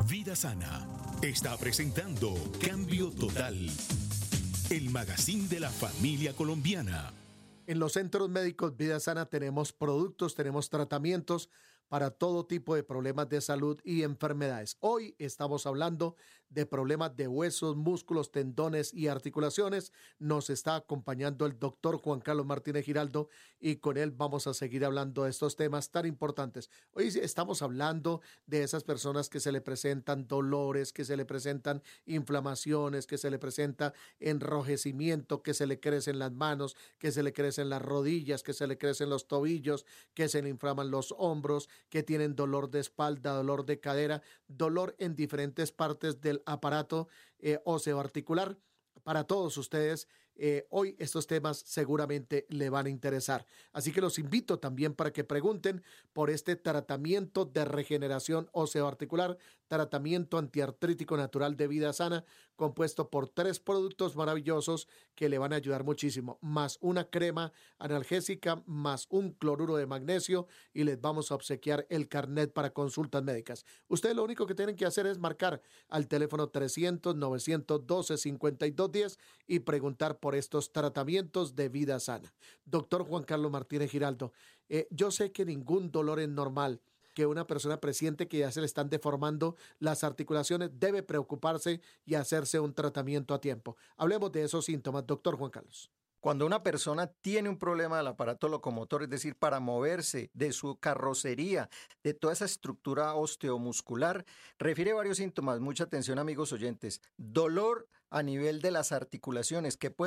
Vida Sana está presentando Cambio Total, el magazine de la familia colombiana. En los centros médicos Vida Sana tenemos productos, tenemos tratamientos para todo tipo de problemas de salud y enfermedades. Hoy estamos hablando de problemas de huesos, músculos, tendones y articulaciones. Nos está acompañando el doctor Juan Carlos Martínez Giraldo y con él vamos a seguir hablando de estos temas tan importantes. Hoy estamos hablando de esas personas que se le presentan dolores, que se le presentan inflamaciones, que se le presenta enrojecimiento, que se le crecen las manos, que se le crecen las rodillas, que se le crecen los tobillos, que se le inflaman los hombros, que tienen dolor de espalda, dolor de cadera, dolor en diferentes partes del aparato óseo articular. Para todos ustedes, hoy estos temas seguramente le van a interesar. Así que los invito también para que pregunten por este tratamiento de regeneración óseo-articular, tratamiento antiartrítico natural de Vida Sana, compuesto por 3 productos maravillosos que le van a ayudar muchísimo, más una crema analgésica, más un cloruro de magnesio y les vamos a obsequiar el carnet para consultas médicas. Ustedes lo único que tienen que hacer es marcar al teléfono 300-912-5210 y preguntar por estos tratamientos de Vida Sana. Doctor Juan Carlos Martínez Giraldo, yo sé que ningún dolor es normal, que una persona presiente que ya se le están deformando las articulaciones debe preocuparse y hacerse un tratamiento a tiempo. Hablemos de esos síntomas, doctor Juan Carlos. Cuando una persona tiene un problema del aparato locomotor, es decir, para moverse, de su carrocería, de toda esa estructura osteomuscular, refiere varios síntomas. Mucha atención, amigos oyentes. Dolor a nivel de las articulaciones, que puede